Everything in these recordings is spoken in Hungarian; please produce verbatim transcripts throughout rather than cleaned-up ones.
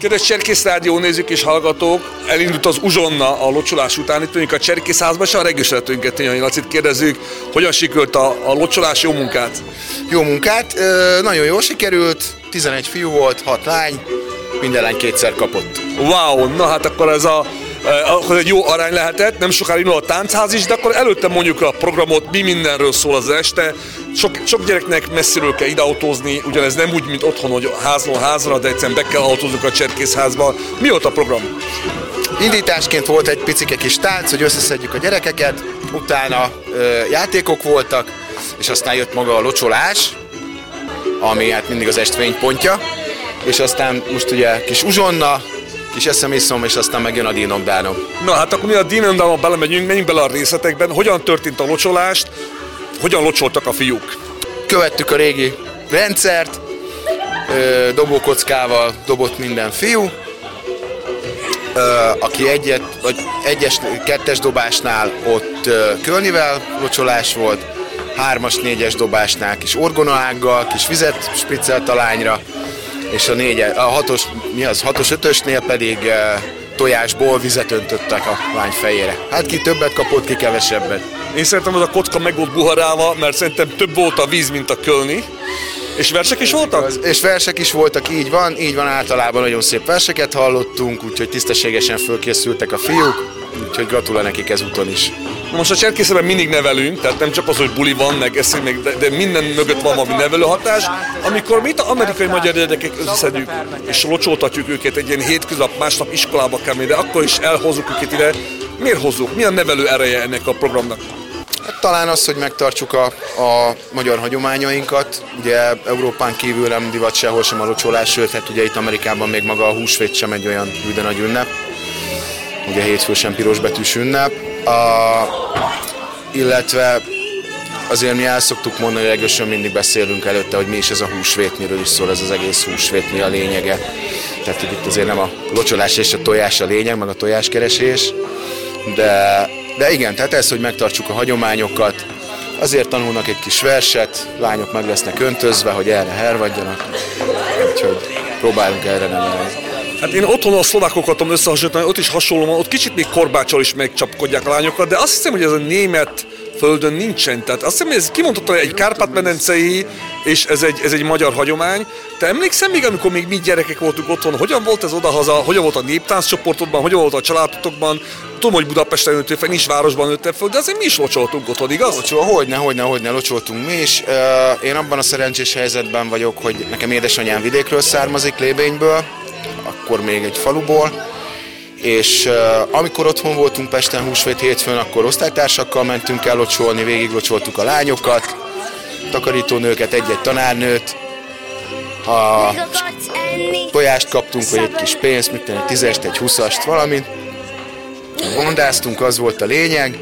Kedves Cserkész Rádió nézők és hallgatók, elindult az uzsonna a locsolás után. Itt vagyunk a Cserkészházban, és a reggelszeretőnket, Tényai Lacit kérdezzük, hogyan sikerült a, a locsolás, jó munkát? Jó munkát, ö, nagyon jól sikerült, tizenegy fiú volt, hat lány, minden lány kétszer kapott. Wow, na hát akkor ez a akkor egy jó arány lehetett, nem sokára indul a táncház is, de akkor előtte mondjuk a programot, mi mindenről szól az este. Sok, sok gyereknek messziről kell ide autózni, ugyanez nem úgy, mint otthon, hogy házról házra, de egyszerűen be kell autóznunk a Cserkészházba. Mi volt a program? Indításként volt egy picike kis tánc, hogy összeszedjük a gyerekeket, utána ö, játékok voltak, és aztán jött maga a locsolás, ami hát mindig az est fénypontja, és aztán most ugye kis uzsonna, kis eszem-iszom, és aztán megjön a dínomdánom. Na hát akkor mi a dínomdámba belemegyünk, menjünk bele a részletekben. Hogyan történt a locsolást, hogyan locsoltak a fiúk? Követtük a régi rendszert, dobókockával dobott minden fiú, aki egyet, vagy egyes, kettes dobásnál ott kölnivel locsolás volt, hármas, négyes dobásnál kis orgonaággal, kis vizet spriccelt a lányra, és a, négye, a hatos, mi az, hatos, ötösnél pedig e, tojásból vizet öntöttek a lány fejére. Hát ki többet kapott, ki kevesebbet. Én szerintem az a kocka meg volt buharálva, mert szerintem több volt a víz, mint a kölni. És versek is voltak? Az, és versek is voltak, így van, így van, általában nagyon szép verseket hallottunk, úgyhogy tisztességesen fölkészültek a fiúk, úgyhogy gratulál nekik ezúton is. Most a Cserkészben mindig nevelünk, tehát nem csak az, hogy buli van, meg eszünk, meg, de, de minden mögött van valami nevelő hatás. Amikor mi itt amerikai magyar gyerekek összeszedjük, és locsoltatjuk őket egy ilyen hétköznap, másnap iskolába kell menni, de akkor is elhozzuk őket ide. Miért hozzuk? Mi a nevelő ereje ennek a programnak? Hát talán az, hogy megtartsuk a, a magyar hagyományainkat. Ugye Európán kívül nem divat sehol sem a locsolás, sőt, hát ugye itt Amerikában még maga a húsvét sem egy olyan hűde nagy ünnep. Ugye hétfő sem pirosbetűs ünnep. A, illetve azért mi el szoktuk mondani, hogy legösön mindig beszélünk előtte, hogy mi is ez a húsvét, miről is szól ez az egész húsvét, mi a lényege. Tehát itt azért nem a locsolás és a tojás a lényeg, meg a tojáskeresés, de, de igen, tehát ez, hogy megtartsuk a hagyományokat, azért tanulnak egy kis verset, lányok meg lesznek öntözve, hogy erre hervadjanak, úgyhogy próbálunk erre nevelni. Hát én otthon a szlovákokat tudom összehasonlítani, ott is hasonló van, ott kicsit még korbáccsal is megcsapkodják a lányokat, de azt hiszem, hogy ez a német földön nincsen. Tehát azt hiszem, hogy ez kimondottan egy Kárpát-medencei, és ez egy, ez egy magyar hagyomány. Te emlékszem még, amikor még mi gyerekek voltunk otthon, hogyan volt ez odahaza, hogyan volt a néptánccsoportodban, hogyan volt a családotokban? Tudom, hogy Budapesten nőttél fel, nincs városban nőttél fel, de azért mi is locsoltunk otthon, igaz? Locsol, hogyne, hogyne, hogyne, locsoltunk mi is. Én abban a szerencsés helyzetben vagyok, hogy nekem édesanyám vidékről származik, Lébényből, akkor még egy faluból, és uh, amikor otthon voltunk Pesten húsvét hétfőn, akkor osztálytársakkal mentünk el locsolni, végig locsoltuk a lányokat, takarítónőket, egy-egy tanárnőt, a tojást kaptunk, vagy egy kis pénzt, mit tenni, egy tízest, egy huszast, valamit. Gondáztunk, az volt a lényeg.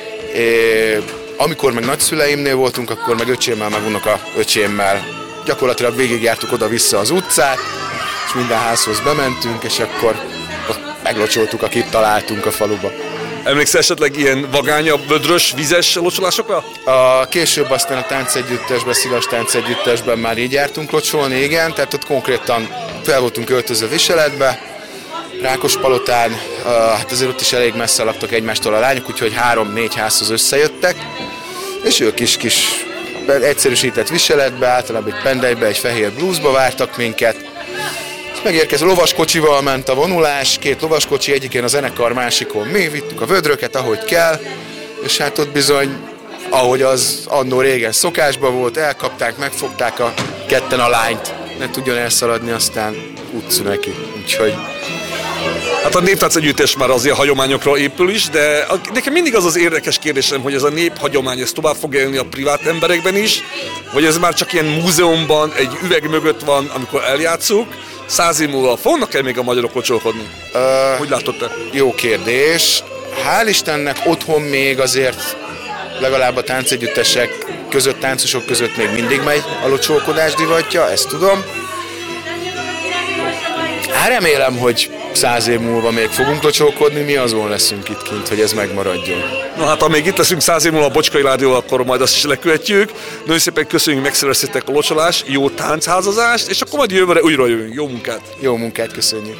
É, amikor meg nagyszüleimnél voltunk, akkor meg öcsémmel, meg unoka öcsémmel gyakorlatilag végigjártuk oda-vissza az utcát, és minden házhoz bementünk, és akkor meglocsoltuk, akit találtunk a faluba. Emlékszel esetleg ilyen vagányabb, vödrös, vízes locsolásokra? A később aztán a táncegyüttesben, Szilas táncegyüttesben már így jártunk locsolni, igen, tehát ott konkrétan fel voltunk öltöző viseletbe, Rákospalotán, hát azért ott is elég messze laktak egymástól a lányok, úgyhogy három-négy házhoz összejöttek, és ők is kis egyszerűsített viseletbe, általában egy pendelybe, egy fehér blúzba vártak minket. Megérkező lovaskocsival ment a vonulás, két lovaskocsi, egyikén a zenekar, másikon mi, vittük a vödröket, ahogy kell, és hát ott bizony, ahogy az annó régen szokásban volt, elkapták, megfogták a ketten a lányt, ne tudjon elszaladni, aztán utcu neki, úgyhogy... Hát a néptánc együttes már azért a hagyományokra épül is, de nekem mindig az az érdekes kérdésem, hogy ez a néphagyomány, ez tovább fog élni a privát emberekben is, vagy ez már csak ilyen múzeumban, egy üveg mögött van, amikor eljátszuk, száz év múlva fognak-e még a magyarok locsolkodni? Uh, hogy látod te? Jó kérdés. Hál' Istennek otthon még azért legalább a táncegyüttesek között, táncosok között még mindig megy a locsolkodás divatja, ezt tudom. Hát remélem, hogy száz év múlva még fogunk locsolkodni, mi azon leszünk itt kint, hogy ez megmaradjon. Na hát, ha még itt leszünk száz év múlva a Bocskai Rádió, akkor majd azt is leküvetjük. Nagyon szépen köszönjük, megszerveztétek a locsolást, jó táncházazást, és akkor majd jövőre újra jövünk. Jó munkát! Jó munkát, köszönjük!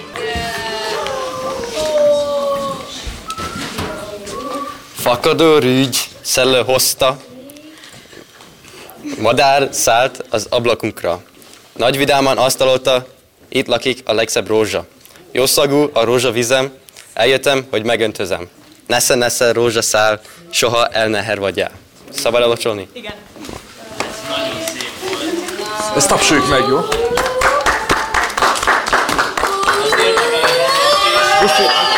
Fakadó rügy szellő hozta, madár szállt az ablakunkra. Nagy vidáman asztalolta, itt lakik a legszebb rózsa. Jó szagú a rózsavizem, eljöttem, hogy megöntözem. Nesze, nesze, rózsaszál, soha el ne hervadjál. Szabad elocsolni? Igen. Ezt tapsoljuk meg, jó? Köszönjük.